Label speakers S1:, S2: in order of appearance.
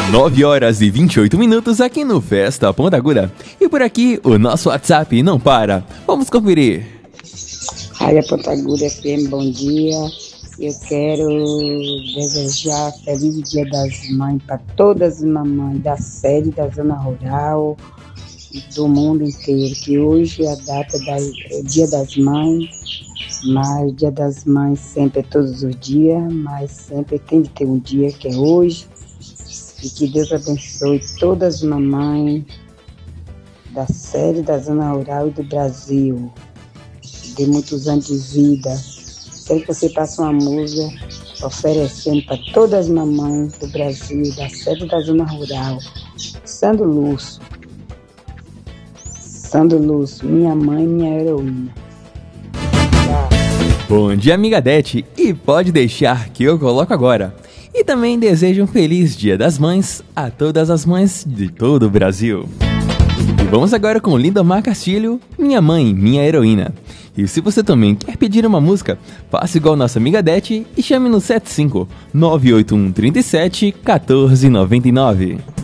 S1: 9h28 aqui no Festa Ponta Aguda. E por aqui o nosso WhatsApp não para. Vamos conferir.
S2: Rádio Ponta Aguda FM, bom dia. Eu quero desejar feliz Dia das Mães para todas as mamães da sede da Zona Rural e do mundo inteiro. Que hoje é a data do Dia das Mães, mas Dia das Mães sempre é todos os dias, mas sempre tem de ter um dia que é hoje. E que Deus abençoe todas as mamães da sede da Zona Rural e do Brasil. Dê muitos anos de vida. Quero que você passe uma música oferecendo para todas as mamães do Brasil, da sede da Zona Rural. Sandro Lúcio, minha mãe, minha heroína.
S1: Bom dia, amiga Dete, e pode deixar que eu coloco agora. E também desejo um feliz Dia das Mães a todas as mães de todo o Brasil. E vamos agora com Lindomar Castilho, Minha Mãe, Minha Heroína. E se você também quer pedir uma música, faça igual nossa amiga Dete e chame no 75 981 37 1499.